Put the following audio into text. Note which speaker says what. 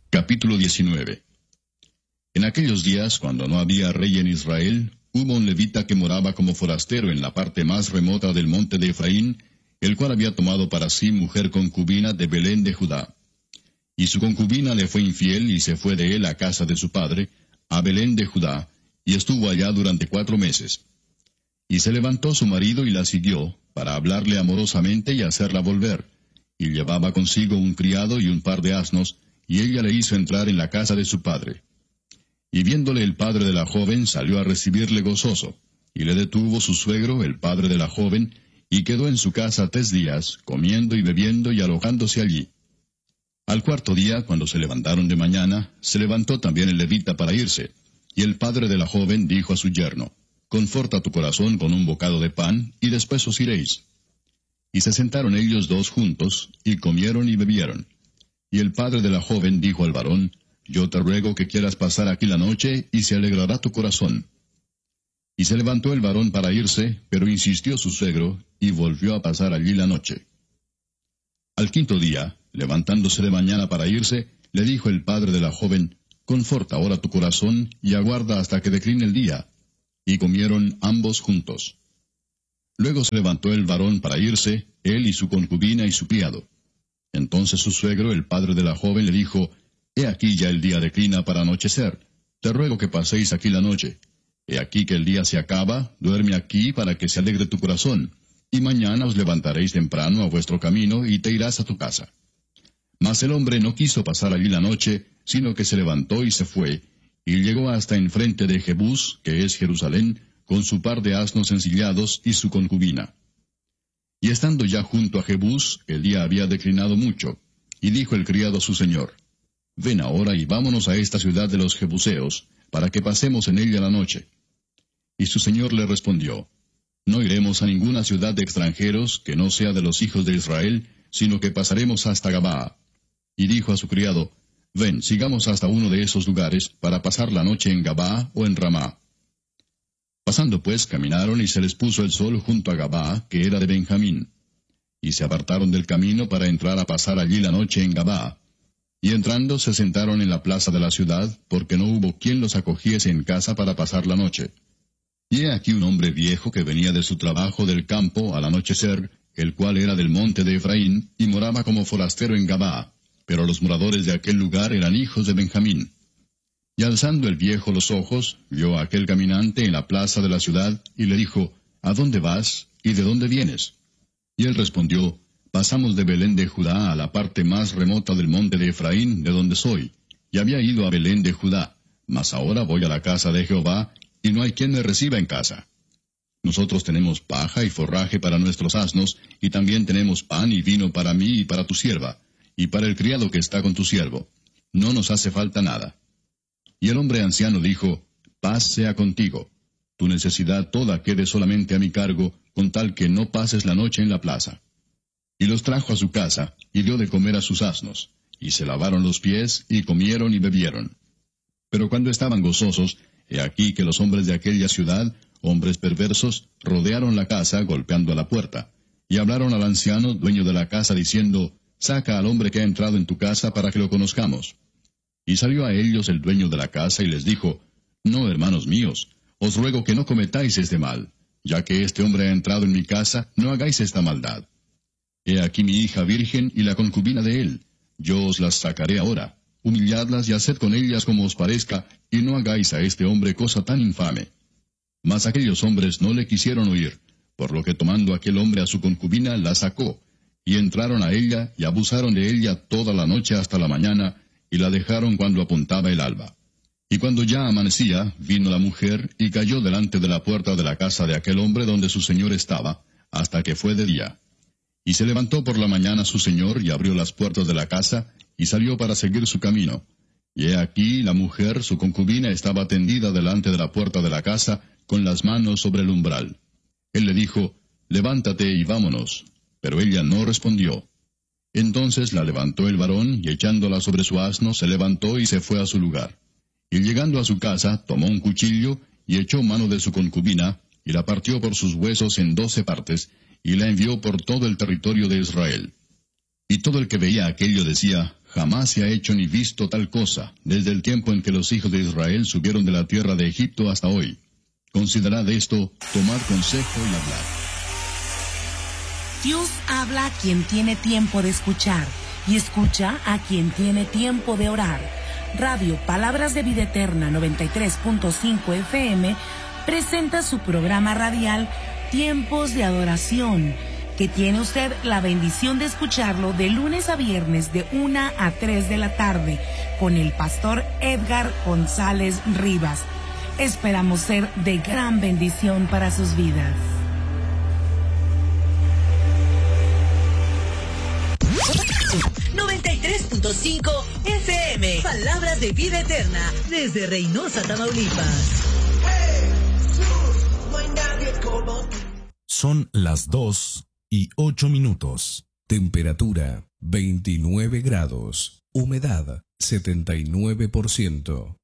Speaker 1: Capítulo 19. En aquellos días, cuando no había rey en Israel, hubo un levita que moraba como forastero en la parte más remota del monte de Efraín, el cual había tomado para sí mujer concubina de Belén de Judá. Y su concubina le fue infiel y se fue de él a casa de su padre, a Belén de Judá, y estuvo allá durante 4 meses. Y se levantó su marido y la siguió, para hablarle amorosamente y hacerla volver, y llevaba consigo un criado y un par de asnos, y ella le hizo entrar en la casa de su padre. Y viéndole el padre de la joven, salió a recibirle gozoso, y le detuvo su suegro, el padre de la joven, y quedó en su casa 3 días, comiendo y bebiendo y alojándose allí. Al 4.º día, cuando se levantaron de mañana, se levantó también el levita para irse, y el padre de la joven dijo a su yerno: «Conforta tu corazón con un bocado de pan, y después os iréis». Y se sentaron ellos 2 juntos, y comieron y bebieron. Y el padre de la joven dijo al varón: «Yo te ruego que quieras pasar aquí la noche, y se alegrará tu corazón». Y se levantó el varón para irse, pero insistió su suegro, y volvió a pasar allí la noche. Al 5.º día, levantándose de mañana para irse, le dijo el padre de la joven: «Conforta ahora tu corazón, y aguarda hasta que decline el día». Y comieron ambos juntos. Luego se levantó el varón para irse, él y su concubina y su criado. Entonces su suegro, el padre de la joven, le dijo: «He aquí ya el día declina para anochecer. Te ruego que paséis aquí la noche. He aquí que el día se acaba, duerme aquí para que se alegre tu corazón, y mañana os levantaréis temprano a vuestro camino y te irás a tu casa». Mas el hombre no quiso pasar allí la noche, sino que se levantó y se fue, y llegó hasta enfrente de Jebús, que es Jerusalén, con su par de asnos ensillados y su concubina. Y estando ya junto a Jebús, el día había declinado mucho, y dijo el criado a su señor: «Ven ahora y vámonos a esta ciudad de los Jebuseos, para que pasemos en ella la noche». Y su señor le respondió: «No iremos a ninguna ciudad de extranjeros que no sea de los hijos de Israel, sino que pasaremos hasta Gabaa». Y dijo a su criado: «Ven, sigamos hasta uno de esos lugares, para pasar la noche en Gabaa o en Ramá». Pasando pues, caminaron, y se les puso el sol junto a Gabaa, que era de Benjamín. Y se apartaron del camino para entrar a pasar allí la noche en Gabaa. Y entrando se sentaron en la plaza de la ciudad, porque no hubo quien los acogiese en casa para pasar la noche. Y he aquí un hombre viejo que venía de su trabajo del campo al anochecer, el cual era del monte de Efraín, y moraba como forastero en Gabaa, pero los moradores de aquel lugar eran hijos de Benjamín. Y alzando el viejo los ojos, vio a aquel caminante en la plaza de la ciudad, y le dijo: «¿A dónde vas, y de dónde vienes?». Y él respondió: «Pasamos de Belén de Judá a la parte más remota del monte de Efraín, de donde soy, y había ido a Belén de Judá, mas ahora voy a la casa de Jehová, y no hay quien me reciba en casa. Nosotros tenemos paja y forraje para nuestros asnos, y también tenemos pan y vino para mí y para tu sierva, y para el criado que está con tu siervo. No nos hace falta nada». Y el hombre anciano dijo: «Paz sea contigo. Tu necesidad toda quede solamente a mi cargo, con tal que no pases la noche en la plaza». Y los trajo a su casa, y dio de comer a sus asnos, y se lavaron los pies, y comieron y bebieron. Pero cuando estaban gozosos, he aquí que los hombres de aquella ciudad, hombres perversos, rodearon la casa, golpeando a la puerta, y hablaron al anciano, dueño de la casa, diciendo: «Saca al hombre que ha entrado en tu casa para que lo conozcamos». Y salió a ellos el dueño de la casa y les dijo: «No, hermanos míos, os ruego que no cometáis este mal. Ya que este hombre ha entrado en mi casa, no hagáis esta maldad. He aquí mi hija virgen y la concubina de él. Yo os las sacaré ahora. Humilladlas y haced con ellas como os parezca, y no hagáis a este hombre cosa tan infame». Mas aquellos hombres no le quisieron oír, por lo que tomando aquel hombre a su concubina, la sacó, y entraron a ella, y abusaron de ella toda la noche hasta la mañana, y la dejaron cuando apuntaba el alba. Y cuando ya amanecía, vino la mujer, y cayó delante de la puerta de la casa de aquel hombre donde su señor estaba, hasta que fue de día. Y se levantó por la mañana su señor, y abrió las puertas de la casa, y salió para seguir su camino. Y he aquí la mujer, su concubina, estaba tendida delante de la puerta de la casa, con las manos sobre el umbral. Él le dijo: «Levántate y vámonos». Pero ella no respondió. Entonces la levantó el varón, y echándola sobre su asno, se levantó y se fue a su lugar. Y llegando a su casa, tomó un cuchillo, y echó mano de su concubina, y la partió por sus huesos en 12 partes, y la envió por todo el territorio de Israel. Y todo el que veía aquello decía: Jamás se ha hecho ni visto tal cosa, desde el tiempo en que los hijos de Israel subieron de la tierra de Egipto hasta hoy. Considerad esto, tomad consejo y hablad.
Speaker 2: Dios habla a quien tiene tiempo de escuchar y escucha a quien tiene tiempo de orar. Radio Palabras de Vida Eterna 93.5 FM presenta su programa radial Tiempos de Adoración, que tiene usted la bendición de escucharlo de lunes a viernes de 1 a 3 de la tarde con el pastor Edgar González Rivas. Esperamos ser de gran bendición para sus vidas.
Speaker 3: .5 FM, Palabras de Vida Eterna, desde Reynosa, Tamaulipas.
Speaker 4: Son las 2:08. Temperatura 29 grados. Humedad 79%.